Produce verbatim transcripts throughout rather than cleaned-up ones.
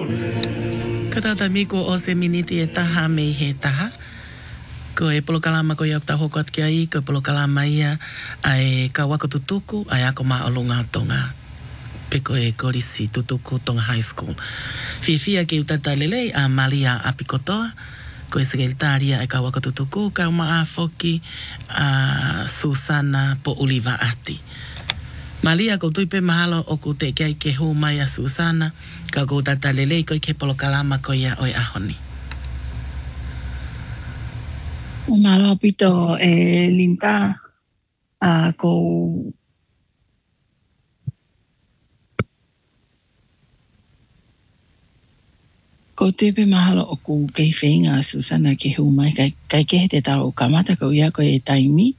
Ka tata miko o se miniti e taha me he taha. Ko e polo kalama ko iau taho ko atki ai, ko e polo kalama ia ai ka wako tutuku, ai ako maa o lunga tonga. Pe ko e korisi tutuku tonga high school. Fia ke utata lelei a Malia Apikotoa, ko e sekretaria e ka wako tutuku, ka maa foki a Susana po Uliva Ati. Malia ko tuipe mahalo o ku te kia ke hu mai a Susana, ka ko utata lelei ko i ke polo kalama ko ia oi ahoni. Malo pito e linta a ko ko tepe mahalo o ku kei whenga Susana ke hu mai kai, kai ke te tau kamata ko ia ko e taimi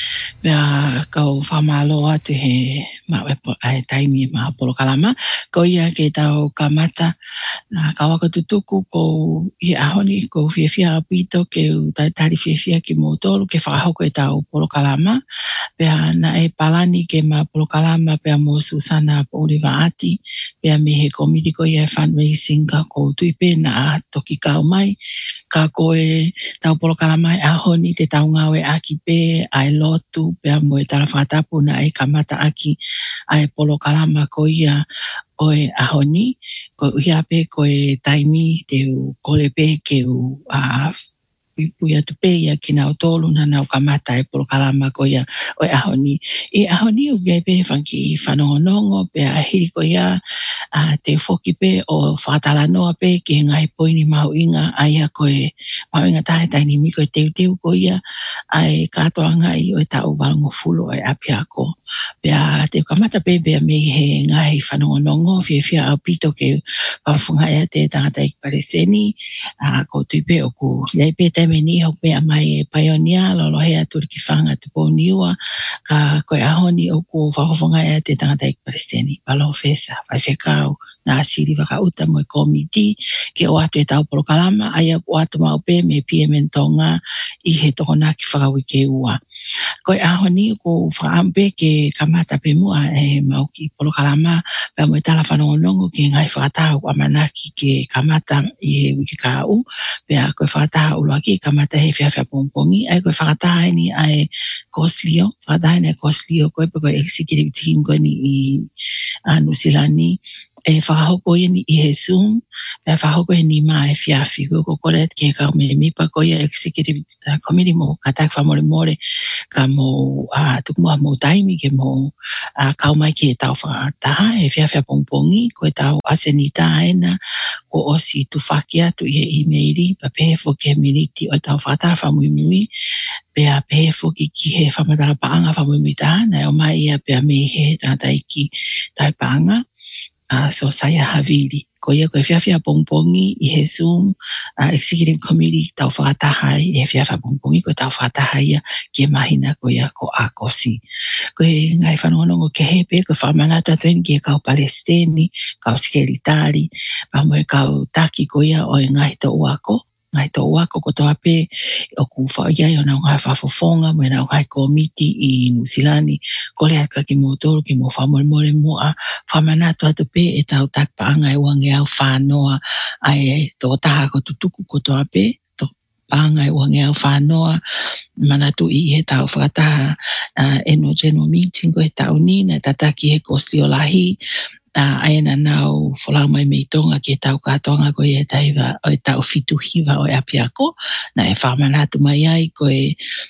Pea kau whamalo atu he mawe ai taimi maha polo kalama ko ia ke tau kamata na kawaka tutuku ko i ahoni ko whiawhia apito ke u taitari whiawhia ki motolu ke whakahoko e tau polo kalama pea na e palani ke ma polo kalama pea mo Susana po Uliva Ati pea me he komiti ko ia fundraising ka ko tuipe na toki kau mai ka koe tau polo kalama e ahoni te tau ngawe aki pe ai lotu pea mo e tala whatapu na e kamata aki ai polo kalama ko ia o e ahoni ko uhia pe ko e taimi te u kole pe ke u a Puia tu pe ia ki nau tolu na nau kamata e polo kalama ko ia o e ahoni. E ahoni u gai pe whanki whanongonongo pe a hiri ko ia a te foki pe o whakatala noa pe ki ngai poini mau inga a ia ko e mau inga tahe taini miko e teu teu ko ia ai katoa ngai o e tau walango fulo e apiako. Pe a te kamata pe pe a me he ngai whanongonongo fia fia au pito ke wawhunga ea te tangata i Pareseni a ko tuipe o ku lei pe te me ni ho pe mai pioneer lo lo hea tur ki fanga te po niua ka ko ahoni o ku whawhonga e te tangata i Pareseni palo fesa vai fekau na siri waka uta mo komiti ke o atu e tau polo kalama ai o atu mau pe me P M Ntonga i he tokona ki whakawike ua ko ahoni ko whaampe ke kamata pe mua e mau ki polo kalama pe mo tala whanongonongo ke ngai whakatahu amanaki ke kamata i he wiki kau pe a ko whakatahu uloaki kamata he whiawhia pongpongi ai ko whakataha ni ai Koslio whakataha ni ai Koslio ko e pe ko executive team ko ni i uh, Nusilani e whakahoko i ni i he Zoom e whakahoko i ni ma e whiawhi ko ko kore ke kau me mipa ko ia executive uh, committee mo katak whamore more ka mo uh, tukumua mo taimi ke mo uh, kau mai ke tau whakataha e whiawhia pongpongi ko e tau asenita aena ko osi tu whakia tu i he emaili pa pehe foke miniti o tau whakataha whamui mui pea pehe foki ki he whamatara paanga whamui mui tahana e o mai ia pea me he tātai ki tai paanga uh, so saya havili ko ia ko e whiawhia pongpongi i he Zoom uh, executive committee tau whakataha i he whiawhia pongpongi ko tau whakataha ia ki mahina ko ia ko a kosi ko e ngai whanongonongo ke hepe ko whamanata tuen ki e kau Palestini kau sikeritari pa mo e kau taki ko ia o e ngai to uako ngai to uako ko toa pe o ku whaiai o nau ngai whafofonga mo e nau ngai komiti i Nusilani ko lea ka ki motoro ki mo whamoremore mo a whamanato atu pe e tau tak paanga e wange au whanoa ai tō taha ko tutuku ko toa pe tō paanga e wange au whanoa manatu i he tau whakataha uh, eno general meeting ko he tau ni na tataki he Koslio lahi Uh, aena nau wholau mai mei tonga ke tau kātonga ko e taiwa o e tau fitu hiwa o e apiako na e whamanatu mai ai ko e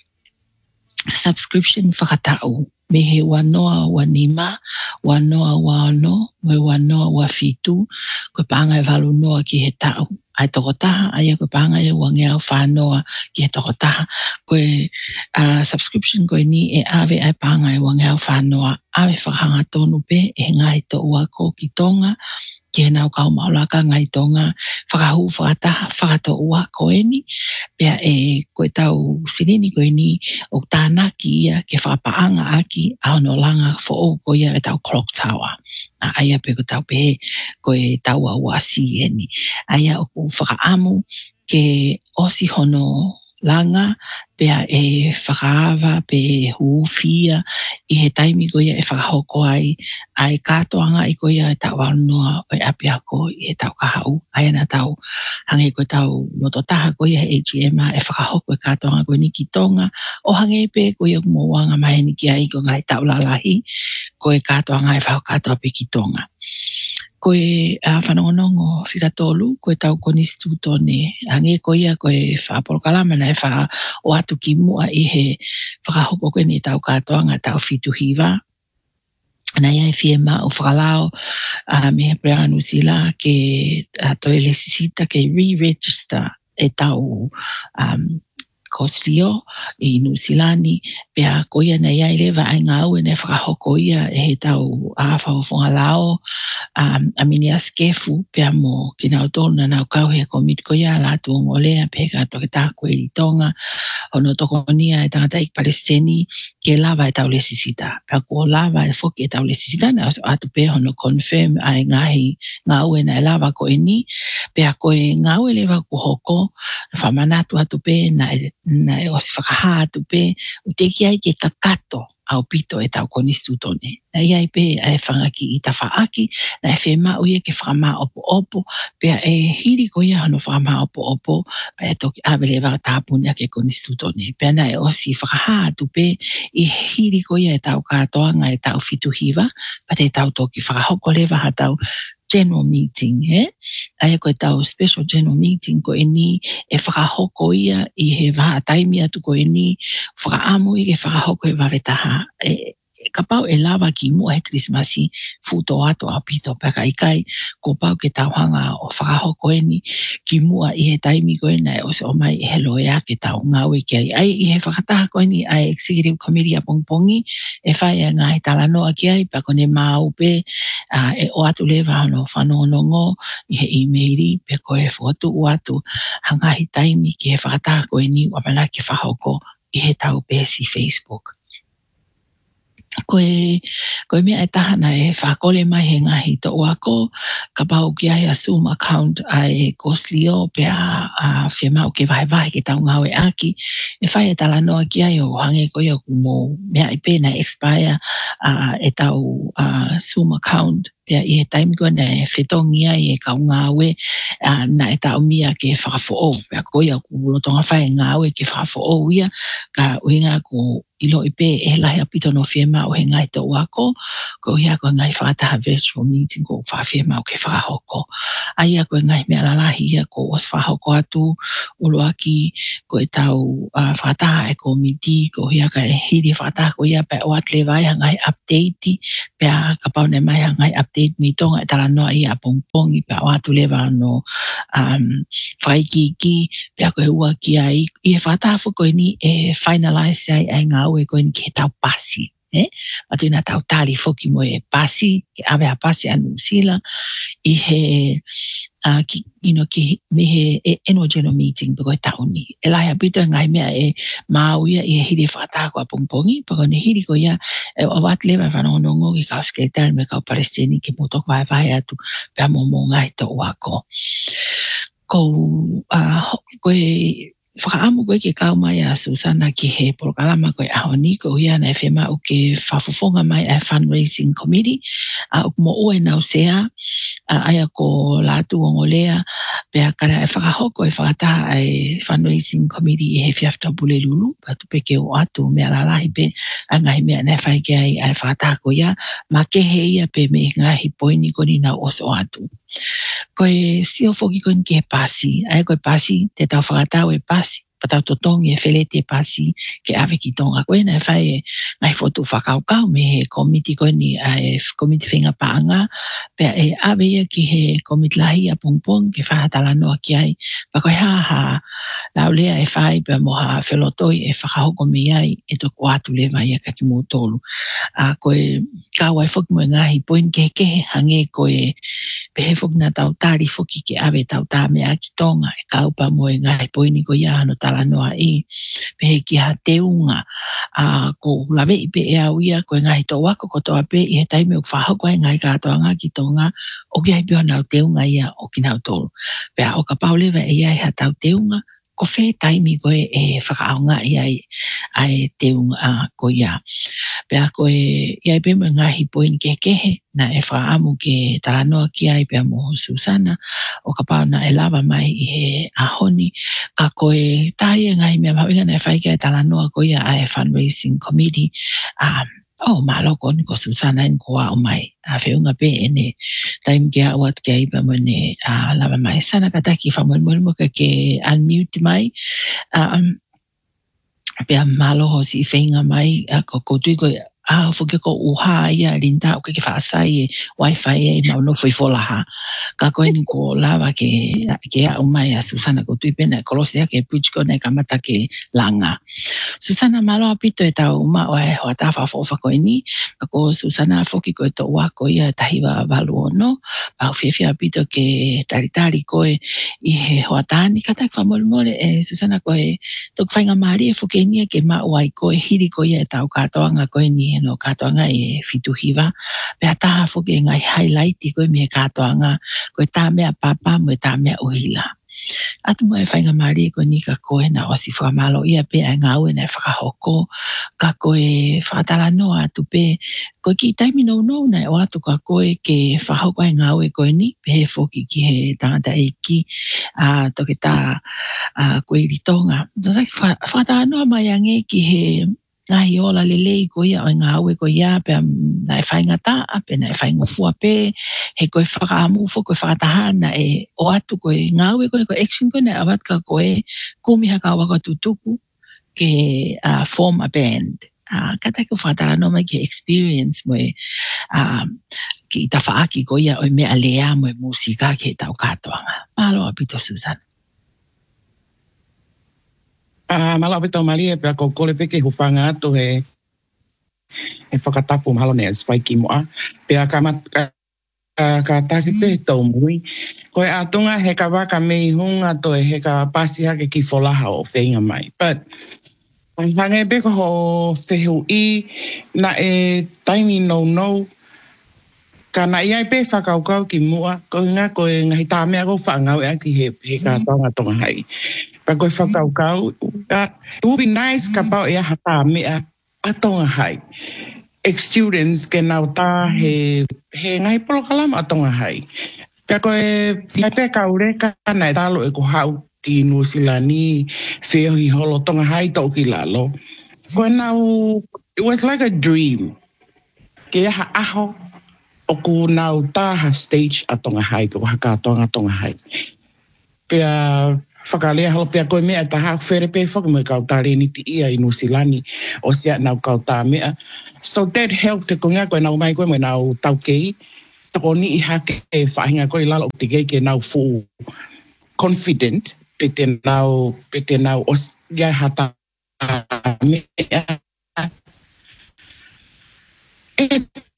subscription whakatau me he wanoa wanima wanoa wano me wanoa wa fitu ko panga e walu noa ki he tau ai tokotaha ai ko panga e wange au whanoa ki he tokotaha ko e uh, subscription ko e ni e ave ai panga e wange au whanoa ave whakahanga tonu pe e ngai to ua ko ki tonga ke nau kau maulaka ngai tonga whakahu whakataha whakato ua ko e ni pea e ko e tau sirini ko e ni o tānaki ia ke whakapaanga aki au no langa fo o ko ia e tau clock tower a aia pe ko tau pe ko e tau a uasi e ni aia o ku whakaamu ke osi hono langa, pea e whakaawa, pe e huwhia, i he taimi ko ia e whakahoko ai, ai kātoanga i ko ia e tau anoa o e api ako i e tau kahau, ai ana tau hange ko tau mototaha ko ia he A G M a e whakahoko e kātoanga ko ni ki tonga, o hange pe ko ia kumawanga mai ni ki ai ko ngai tau lalahi, ko e kātoanga e whakakatoa pe ki tonga. Ko e uh, whanongonongo whikatolu, ko e tau konistu tone, hange ko ia ko e whapolokalama na e wha o atu ki mua i he whakahoko ko ni tau katoanga tau whituhiwa. Na ia e whiema o whakalao uh, me he prea nusila ke uh, toi lesisita ke re-register e tau um, Koslio i Nusilani, pea ko ia na ia i lewa ai ngā ue ne whakahoko ia e he tau a whawhonga lao, um, a mini a skefu, pea mo ki nau tonu na nau kau hea komit ko ia la tu ngolea, pea ka toke tāko e li tonga, hono toko nia e tangata ik Palestini, ke lava e tau lesisita. Pea ko lava e foki e tau lesisita, na atu pea hono confirm ai ngahi ngā ue na e lava ko e ni, pea ko e ngā ue lewa ku hoko, whamanatu atu pe na e na e osi whakaha atu pe, u te ki ai ke kakato au pito e tau konistu tone. Na iai pe e whangaki i ta whaaki, na e whema uia ke whakama opo opo, pea e hiri ko ia hano whakama opo opo, pea e toki awele wa tāpunia ke konistu tone. Pea na e osi whakaha atu pe, i hiri ko ia e tau katoanga e tau whituhiwa, pa te tau toki whakahoko lewa ha tau general meeting, eh? Ai ko e tau special general meeting ko e ni e whakahoko ia i he waha taimi atu ko e ni whakaamu i ke whakahoko e wawetaha. E, ka pau e lava ki mua he Krismasi futo ato a pito peka i kai ko pau ke tau hanga o whakahoko e ni ki mua i he taimi ko e nei o se o mai i he loea ke tau ngau i ki ai. Ai i he whakataha ko e ni ai executive committee a pongpongi e whai a ngā he talanoa ki ai pa kone mau pe uh, e o atu lewa hano whanonongo i he emaili pe ko e whatu o atu hanga hi taimi ki he whakataha ko e ni wapana ki whahoko i he tau pe si Facebook. Ko e, ko e mea e tahana e whakole mai he ngahi to oako, ka pau ki ai a Zoom account ai Koslio pe a, a whiamau ke vai vai ke tau ngau e aki, e whai e tala noa ki ai o hange ko ia kumo mea i pēna expire uh, e tau uh, Zoom account, pea i he taimi koe na e whetongi ai e kau ngāwe uh, na e tau mia ke whakafo o, pea ko ia kulotonga whai ngāwe ke whakafo o ia, ka uinga ko ilo i pē e lahi apito no whiema o he ngai te wako, ko ia ko ngai whakataha virtual meeting ko whawhiema o ke whakahoko. Ai ia ko ngai mea lalahi ia ko os whakahoko atu, uloaki ko e tau uh, whakataha e ko miti, ko ia ka e hiri whakataha ko ia pe o atle vai hangai update, pea ka pau ne mai hangai update mi tonga e tala noa ia pongpongi, pea o atu lewa no um, whaikiki, pea ko e ua ki ai, i e whakataha fuko ni e finalize ai ai ngā ue koe ni ke tau pasi. Eh? Matu ina tau tali foki mo e pasi, ke awe a pasi anu sila, i he, uh, ki, you know, ki me he e, annual general meeting pako e tau ni. E lai apito e ngai mea e mau ia i he hiri whakatako a pongpongi, pako ne hiri ko ia e o wat lewa whanongongo ki kau skeletal me kau Palestini ki motoko vai vai atu pea mo mo ngai to wako. Ko, uh, ko e whakaamu koe ke kau mai a Susana ki he porokalama koe ahoni ko hia na e whema o ke whafufonga mai a fundraising committee a uh, mo oe nau sea uh, aia ko lātu o ngolea pea kara e whakahoko e whakataha e fundraising committee e he whiafta bule lulu patu peke o atu mea lalahi pe a ngahi mea ne whaike ai a e whakataha ko ia ma ke he ia pe me ngahi poini ko ni nau oso atu. Koe sio foki koe ke pasi, ai koe pasi, te tau whakatau e pasi, patau totongi e whelete pasi ke awe ki tonga koe, na e whai e ngai fotu whakaukau me he komiti koe ni e komiti whinga paanga, pea e awe ia ki he komiti lahi a pongpong ke whahatala noa ki ai, pa koe ha ha lau lea e whai pea moha whelotoi e whakahoko me ai e toko atu lewa ia ka ki mō tolu. A koe kau ai foki mo e ngahi poin ke ke hange koe pehe foki na tau tari foki ke awe tau tā mea ki tonga e kau pa mo e ngai poini ko ia hano tala noa i pehe ki ha teunga a ko lawe i pe e au ia ko e ngai to wako ko toa pe i he taime o whahoko e ngai kātoanga ki tonga o ki hai pio nau teunga ia o ki nau tolu. Pea o ka paulewa e ia e ha tau teunga ko fe taimi koe e whakaaonga i ai, ai te unga ko ia. Pea koe iai pe mo ngahi poin ke kehe na e whaamu ke talanoa ki ai pea mo Susana o ka pao na e lava mai i he ahoni ka koe tahi e ngahi mea mawinga na e whaike e talanoa ko ia ai fundraising committee um, oh, maloko ni ko Susana in ko o mai a whiunga pe ene taim kia awat kia ipa mo ne uh, lava mai sana kataki whamon mo ka ke unmute mai um, pea malo ho si whainga mai a ko kotui ko a fuke ko uha ia rinta o ke whaasai e wifi e mau no fui folaha ka koe ni ko lava ke ke a umai a Susana kotui pena kolosea ke puchko ne kamata ke langa Susana malo apito e tau uma o e hoa tafa fofa koe ni ko Susana foki koe to wako ia tahiwa valu ono pa fifi apito ke taritari koe i he hoa tani katak whamole mole e Susana koe tok whainga maari e foke ni ke ma wai koe hiri koe e tau katoanga koe ni no katoanga e fituhiwa pea taha foke ngai highlight koe me katoanga koe tā mea papa mo tā mea uhila atu mo e whainga maari koe ni ka koe na osi whamalo ia pe a ngau e na whakahoko ka koe whakatala noa atu pe koe ki taimi no no na o atu ka koe ke whahoko e ngau e koe ni pe he foki ki he tangata e ki a toke tā koe ritonga whakatala noa mai ange ki he ngahi ola lelei ko ia o ngā aue ko ia pe na e whainga tā pe na e whainga fua pe he koe whakaamu fo koe whakatahana e o atu koe ngā aue koe koe action koe na awat ka koe kumiha ka waka tutuku ke uh, form a band uh, kata ko whakatala no mai ke experience mo e uh, ki ta whaaki ko ia o mea lea mo e musika ke tau katoanga malo apito Susana. Ah, malo pito Maria pe ko kole pe ke hufanga to he e whakatapu mahalo ne spike mo a pe ka mat ka ka tasi pe to mui ko e atunga he ka waka me hunga to he ka pasi ha ke ki folaha o feinga mai but hange pe ko ho fehu i na e taimi no no kana ia pe whakaukau ki mua ko nga ko ngai ta mea ko whangau e ki he he ka tonga tonga hai pa koe whakaukau, uh, it would be nice ka pao ea hata mea atonga hai. Ex-students ke nau tā he, he ngai polo kalama atonga hai. Pea koe, ia pea kaure ka nai talo e ko hau ki Nusilani, wheo hi holo tonga hai tau ki lalo. Koe nau, it was like a dream. Ke aha aho, o ku nau tā ha stage atonga hai, ko haka atonga atonga hai. Pea, whakalea halo pia koe mea taha where pe whaka mo kau tā reni ti ia i Nusilani o sia nau kau tā mea. So that helped ko ngā koe nau mai koe mo nau tau kei. Tako ni i hake e whahinga koe lalo o te kei ke nau full confident pe te nau, pe te nau o sia hata mea. E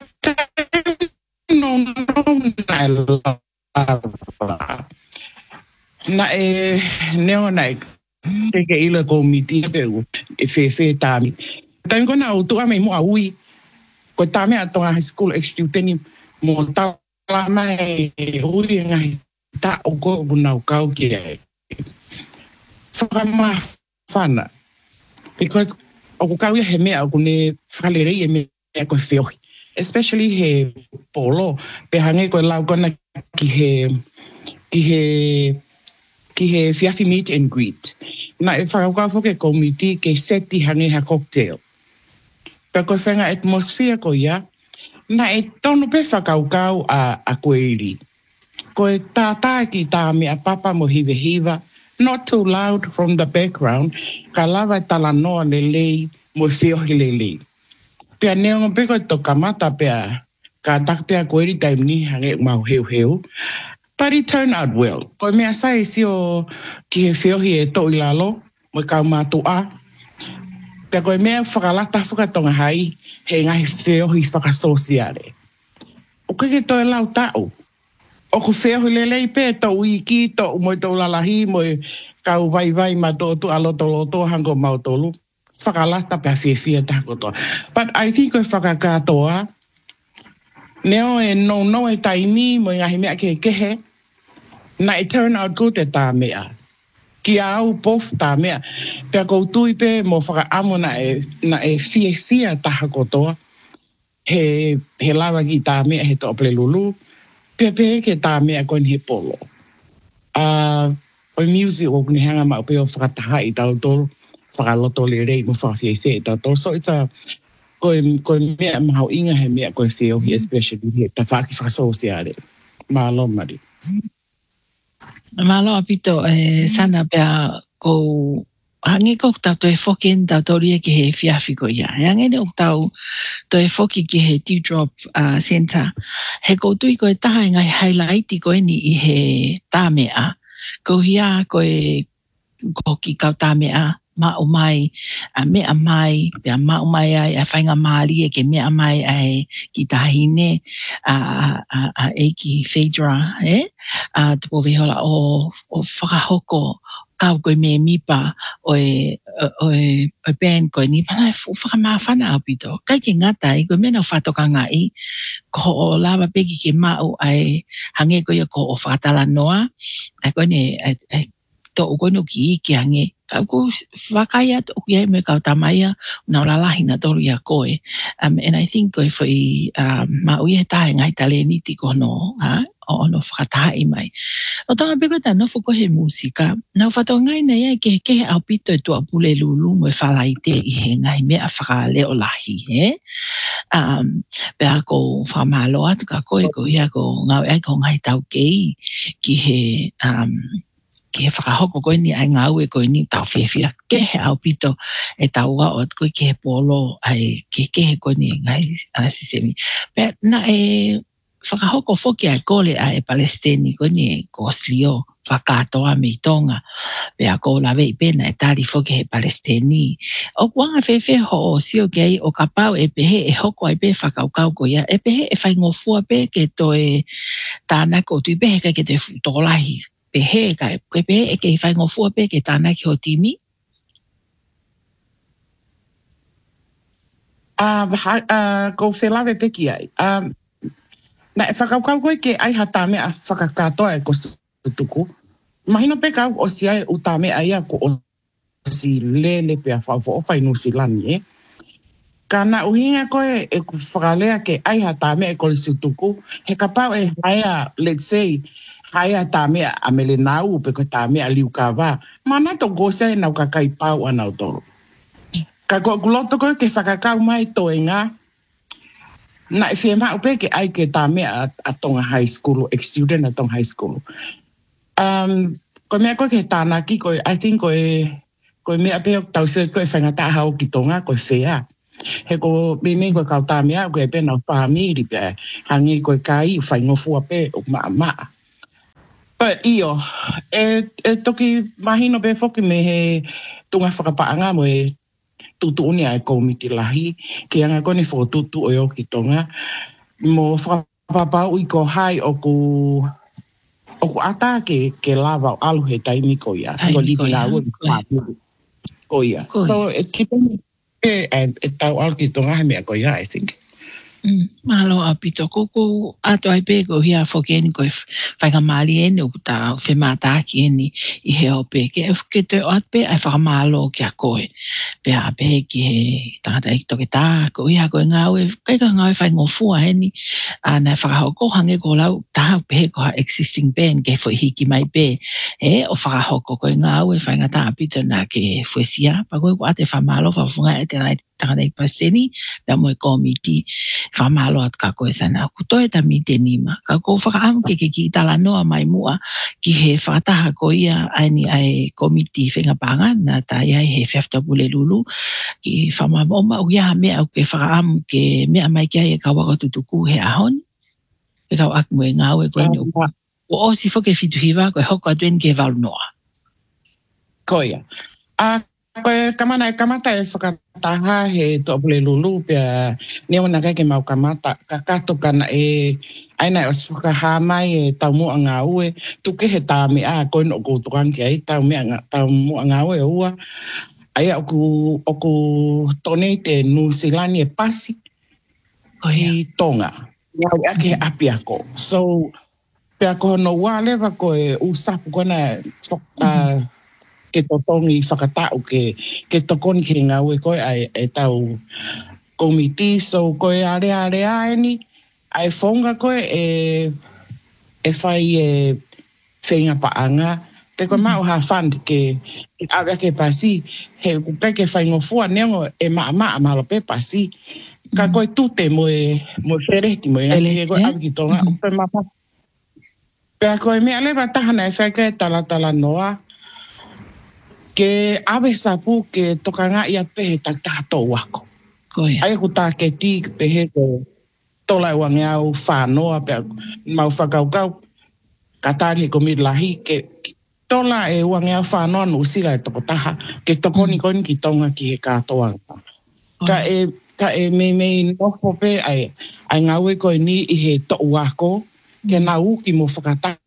no no nai lava. Na e neo nai ke ke ila ko miti pe e fe fe tami. Tami ko na utu ame mo aui ko tami atonga high school ex-student mo tala mai ui ngai ta o ko buna o kau ki e. Whakama whana. Because o ko kau ia he mea o kune whalerei e mea koe whiohi. Especially he polo pe hange koe lau kona ki he ki he ki he fiafi meet and greet. Na e whakakau fo ke komiti ke seti hange ha cocktail. Pea koe whenga atmosphere ko ia, na e tonu pe whakaukau a, a koeiri. Koe tātā ki tā mea papa mo hive hiva, not too loud from the background, ka lava tala noa lelei mo whiohi lelei. Pea neongo pe koe to kamata pea, ka tak pea koeiri taim ni hange mau heu heu, but it turned out well. Koe mea sai si o ki he whiohi e to i lalo, mo kau mātua. Pea koe mea whakalata whakatonga hai, he ngahi whiohi whakasosiare. O keke toi lau tau. O ku whiohi lelei pe to i ki to mo to lalahi mo kau vai vai ma to tu aloto loto hango mautolu. Whakalata pea whiwhia tako toa. But I think koe whakakatoa, neo e no no e taimi mo ngahi mea ke kehe, na e turn out good e tā mea. ki au pof tā mea. Pea koutu i pe mo whakaamo na e, na e fia fia taha kotoa. He, he lawa ki tā mea he to apele lulu. Pea pe ke tā mea koe ni he polo. Uh, o music o kuni hanga ma pe o whakataha i tau tolu. Whakaloto le rei mo whawhia fia i tau tolu. So it's a koe, koe mea mahau inga he mea koe whio hi especially he ta whaki whakaso si are. Malo mari. Malo apito e sana pea ko hangi ko tau to e foki en tau toria ki he fiafi ko ia. E hangi ne o tau to e foki ki he Dewdrop uh, Center. He ko tui ko e taha e ngai highlight ko e ni i he tāmea. Ko hia ko e ko ki kau tāmea ma o mai a mea mai pea ma o mai ai a whainga maali e ke mea mai ai ki tahine a, a, a e ki Phaedra e a tupo vehola o, o whakahoko kau koe me mipa o e, o e, o e band koe ni pana e whakamawhana au pito kai ke ngata i koe mena o whatoka ngai ko o lava peki ke mau ai hange koe ko o whakatala noa ai koe ne ai, ai, to o koe no ki i ki hange kau ko whakaia o ki me kau tamaia na o lalahi na toru ia koe. Um, and I think koe whai um, ma ui he tahe ngai tale niti ko no, ha? O ono whakataha mai. O tanga peko ta nofo ko he musika, na o whato ngai na ia ke ke he au pito e tua pule lulu mo e whalai te i he ngai mea whakale o lahi, he? Um, pea ko whamalo atu ka koe ko ia ko ngau e ko ngai tau kei ki he um, ki he whakahoko koe ni ai ngau e koe ni tau whiawhia ke he au pito e tau wa o koe ke he polo ai ke ke he koe ni ngai a sisemi. Pea na e whakahoko whoki ai kole a e Palestini koe ni ko slio whakatoa me i tonga. Pea ko lawe i pena e tari whoki he Palestini. O kuanga whewhe ho o sio kei o ka pau e pehe e hoko ai pe whakaukau ko ia. E pehe e whaingofua pe ke to e tānako tui pehe ke ke te tolahi. Pehe kai koe pehe e ke i whaingofua pe ke tāna ki ho timi? Uh, uh, ko whelawe pe ki ai. Um, na e whakaukau koe ke ai ha tāme a whakakatoa e ko tuku. Mahino pe kau o si ai u tāme ai a ko o si lele pe a whau o whainu si lani e. Kana uhinga koe e ku whakalea ke ai ha tāme e ko si tuku. He kapau e haia, let's say, haia tāmea a mele nau pe ko tāmea liu ka wā. Mana to gosia e nau ka kai pau anau toro. Ka ko kuloto koe ke whakakau mai to e ngā. Na e whia upe ke ai ke tāmea a, a tonga high school, ex-student a tonga high school. Um, ko mea koe ke tānaki koe, I think koe, koe mea pe o tau se koe whangata hao ki tonga koe whea. He ko mimi koe kau tāmea koe pe nau whamiri pe. Hangi koe kai whaingofua pe o maa maa. But iyo, e, e toki mahino pe foki me he tunga whakapaanga mo e tutu unia e komiti lahi, ki anga kone whotutu o yo ki tonga, mo whakapapau i ko hai o ku, o ku ata ke, ke lava o alu he taimi ko ia, ko libi ngā ui ko ia. So, e kipa e, e tau alu ki tonga he mea ko ia, I think. Mm, malo apito koko ato ai pego hia fokeni ko whainga mali ene o ta whemata ki ene i he o pe ke ke te o atpe ai whakamalo ki a koe pe a pe ki he tangata i toke tā ko ia koe ngau e kai ka ngau e whaingo fua eni a na whakahau ko hange ko lau tā pe ko ha existing band ke fo hiki mai pe e o whakahau ko koe ngau e whainga tā apito na ke fuesia pa koe ko ate whamalo whafunga e te nai tangata i paseni pe a moe komiti whamalo at ka koe sana. Kuto e tamite nima. Ka ko whakaamu ke ke ki tala noa mai mua ki he whakataha ko ia aini ai komiti whengapanga na ta ia he whiafta pule lulu ki whamamoma o ia mea au ke whakaamu ke mea mai kia e ka wakatutuku he ahon. E kau akmu e ngau e koe ni o. O osi whoke whituhiwa koe hoko atuen ke walu noa. Koia. A koe kamana e kamata e whakataha he toa pule lulu pia neo na kai ke mau kamata ka kato kana e aina e os whakaha mai e tau mua ngā ue tuke he tā mea koe no koutukan ki ai tau mea tau mua ngā ue ua aia oku oku tonei te Nusilani e pasi ki Tonga iau ake he api ako so pia ko no wā lewa koe usapu kona uh, ke totongi whakatau ke, ke tokoni ke ngā ue koe ai e tau komiti, so koe are are ae ni, ai whonga koe e, e whai e whenga paanga, pe koe mau ha fund ke, ke awe ke pasi, he kukai ke whai ngofua neongo e maa maa mahalo pe pasi, ka koe tute mo e, mo whereti mo e ngati he koe awe ki tonga, upe mapa. Pea koe mea lewa tahana e whai koe tala tala noa, ke awe sapu ke tokanga ia pehe tak tato wako. Ai ku tā ke tī pehe ko tola wange au whānoa pe mau whakaukau katari ko midlahi ke tola e wange au whānoa no usila e toko taha ke tokoni koni ki tonga ki he kātoa. Ka e, ka e me me noho pe ai, ai ngawe koe ni i he to wako ke nā uki mo whakataha.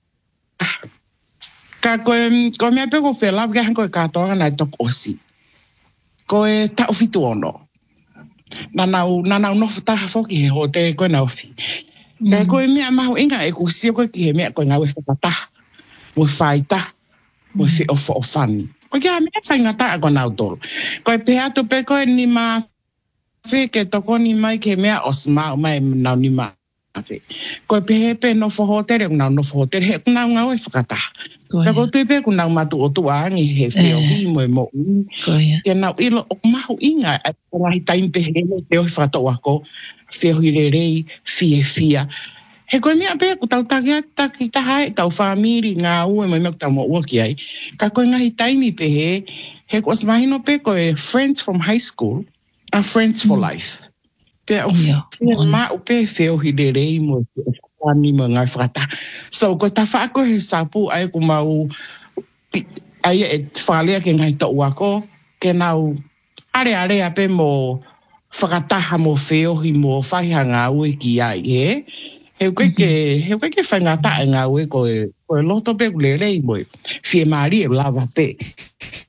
Ka koe, koe mea pe ko whelau ke hanko e kātoa nai toko osi. Koe tau fitu ono. Nanau, nanau nofu taha foki he ho te koe nau fi. Ka koe mea mahu inga e kusia koe ki he mea koe ngawe whakataha. Mo whaita, mo whi ofo o whani. Koe kia mea whainga taa koe nau toro. Koe pe atu pe koe ni maa whi ke toko ni mai ke mea os maa mai nau ni maa. Koe pe he pe no whohotere, nau no whohotere, he kunau ngau e whakataha. Ka ko tui pe kunau matu o tuangi he whio hi mo e mo ui. Ke nau ilo o mahu inga, a rahi taim pe he me te oi whakatoa ko, whio hi re rei, fie fia. He koe mea pe ku tau takia taki taha e tau whamiri ngā ue mai meku tau mo ua ki ai. Ka koe ngahi taimi pe he, he ko asmahino pe koe friends from high school, are friends for life. Pe o whia ma o pe whio hi re rei mo e whakani mo ngai whakata. So ko ta whaako he sapu ai ku mau ai e whalea ke ngai tau ako, ke nau are are a pe mo whakataha mo whio hi mo whaiha ngā ue ki ai, he? He koe ke, he koe ke whaingata e ngā ue koe, koe loto pe kule rei mo e whie maari e lawa pe.